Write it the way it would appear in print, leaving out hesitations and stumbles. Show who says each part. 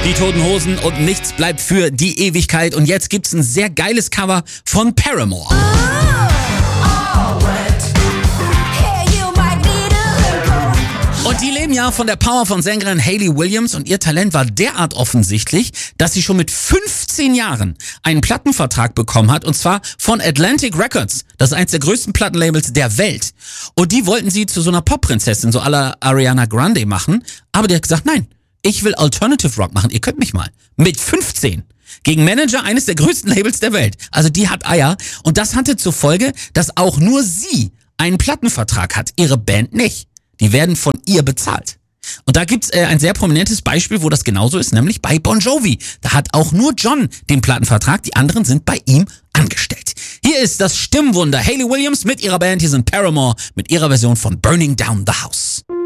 Speaker 1: Die Toten Hosen und nichts bleibt für die Ewigkeit. Und jetzt gibt's ein sehr geiles Cover von Paramore. Und die leben ja von der Power von Sängerin Hayley Williams und ihr Talent war derart offensichtlich, dass sie schon mit 15 Jahren einen Plattenvertrag bekommen hat und zwar von Atlantic Records. Das ist eins der größten Plattenlabels der Welt. Und die wollten sie zu so einer Popprinzessin, so à la Ariana Grande machen, aber die hat gesagt, nein, ich will Alternative Rock machen, ihr könnt mich mal. Mit 15. Gegen Manager eines der größten Labels der Welt. Also die hat Eier und das hatte zur Folge, dass auch nur sie einen Plattenvertrag hat, ihre Band nicht. Die werden von ihr bezahlt. Und da gibt's ein sehr prominentes Beispiel, wo das genauso ist, nämlich bei Bon Jovi. Da hat auch nur John den Plattenvertrag, die anderen sind bei ihm angestellt. Hier ist das Stimmwunder Hayley Williams mit ihrer Band, hier sind Paramore mit ihrer Version von Burning Down the House.